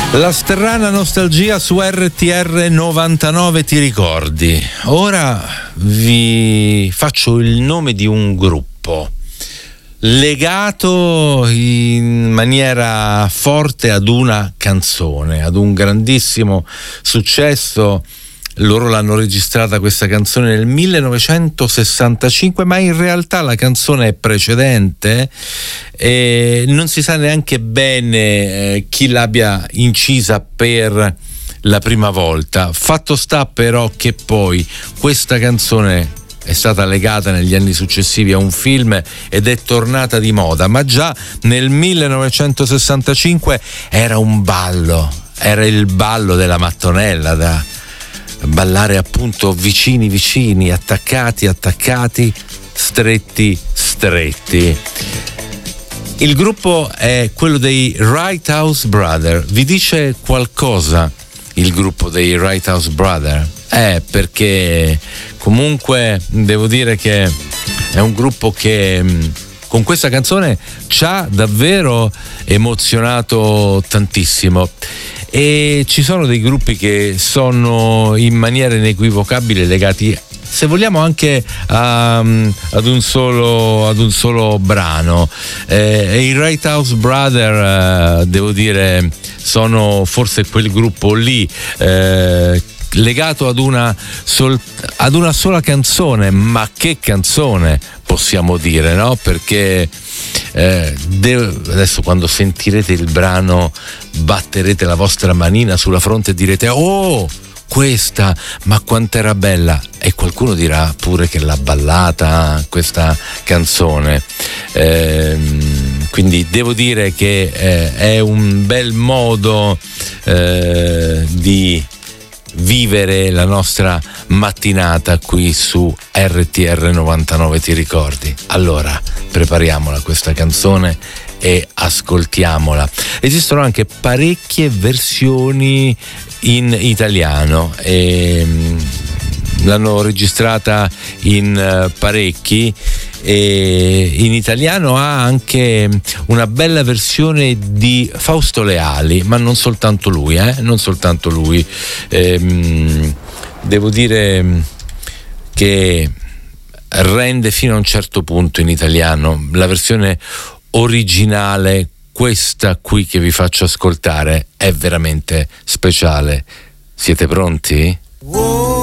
La strana nostalgia su RTR 99, ti ricordi? Ora vi faccio il nome di un gruppo legato in maniera forte ad una canzone, ad un grandissimo successo. Loro l'hanno registrata questa canzone nel 1965, ma in realtà la canzone è precedente e non si sa neanche bene chi l'abbia incisa per la prima volta. Fatto sta però che poi questa canzone è stata legata negli anni successivi a un film ed è tornata di moda, ma già nel 1965 era un ballo, era il ballo della mattonella, da ballare appunto vicini, attaccati, stretti. Il gruppo è quello dei Righthouse Brothers. Vi dice qualcosa il gruppo dei Righthouse Brothers? Perché comunque devo dire che è un gruppo che con questa canzone ci ha davvero emozionato tantissimo. E ci sono dei gruppi che sono in maniera inequivocabile legati, se vogliamo, anche ad un solo brano. I Righthouse Brothers, devo dire, sono forse quel gruppo lì legato ad una sola canzone, ma che canzone, possiamo dire, no? Perché adesso quando sentirete il brano batterete la vostra manina sulla fronte e direte: oh, questa, ma quant'era bella! E qualcuno dirà pure che l'ha ballata questa canzone. Quindi devo dire che è un bel modo di vivere la nostra mattinata qui su RTR 99, ti ricordi? Allora prepariamola questa canzone e ascoltiamola. Esistono anche parecchie versioni in italiano e l'hanno registrata in parecchi, e in italiano ha anche una bella versione di Fausto Leali, ma non soltanto lui, devo dire che rende fino a un certo punto in italiano. La versione originale, questa qui che vi faccio ascoltare, è veramente speciale. Siete pronti?